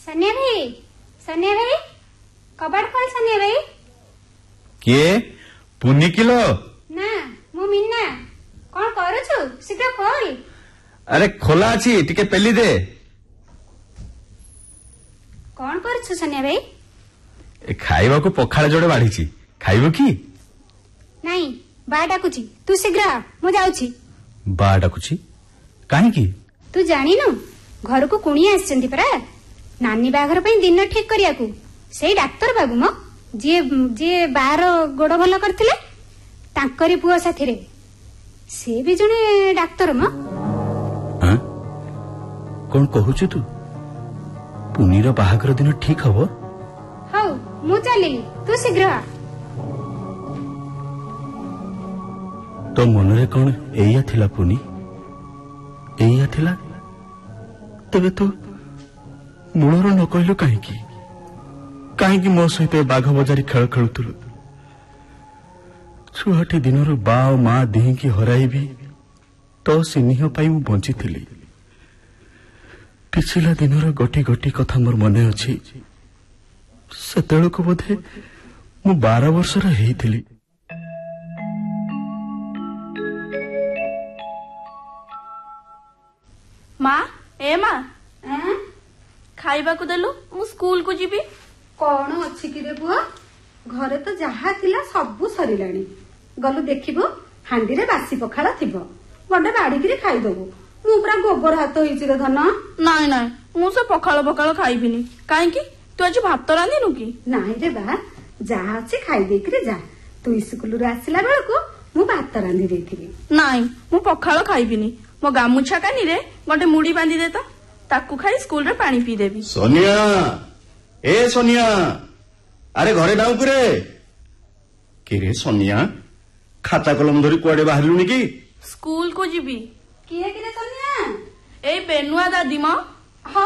सनिया भाई कबाड़ खोल सनिया भाई। किए पुनी किलो ना मु मिन्ना कौन करूछु शीघ्र खोल। अरे खोला अछि टिके पेली दे। कौन करूछु सनिया भाई? खाइबा को पखाळ जोड़े बाढ़ी खाइबो की नहीं बा डाकुची तू शीघ्र आ मु जाउची। बा डाकुची काहे की तू जानिनु घर को कुणी आछंती परा नानी बाघर पे दिन ठीक करियाकू सेई डाक्टर बाबू मो जे बाहर गोड़ भल करथिले तांकरी पुओ साथी रे से भी जने डाक्टर मो। हां कोन कहूछु तू पुनीर बाहागर दिन ठीक हबो? हौ मु चलिली तू शीघ्र आ। तो मनरे कौन एया थिला पुनी एया थिला तबे तो मूलर न कहलु कहीं मो सहित बाघ बजारी खेल खेलुलु छुआटी दिन बा और माँ दिही की हराइबी तो सिनिह पाई मु बंची थिली। पिछला दिन गोटी गोटी कथा मोर मने अछि सेतेळको बोधे मु 12 वर्षर हेइथिली। माँ ए माँ खाइबा को देलु मु स्कूल को जीबी। कौन अच्छी कि रे पुआ घरे तो जहा थिला सबु सरिलाणी गलु देखिबो हांडी रे बासी पखाला थिबो गंडे बाड़ी किरी खाई दबो मु पूरा गोबर हाथ होइछि रे धन। नाई नाई मु से पखाल खाइबिनी काहे की तू आज भात रांधिनु की? नाई रे बा जहा अछि खाई देकरी जा तू स्कूल रे आसिला बेलको मु भात रांधि देथिबी। नाई मु पखाल खाइबिनी मो गामुछा कानी रे गंडे मुड़ी बांधी दे ताकू खाई स्कूल रे पानी पी देबी। सोनिया ए सोनिया अरे घरे डाउ करे कि रे सोनिया खाता कलम धरी कुआडे बाहरलुनी की? स्कूल को जीबी। किए कि रे सोनिया? ए बेनुआ दादी माँ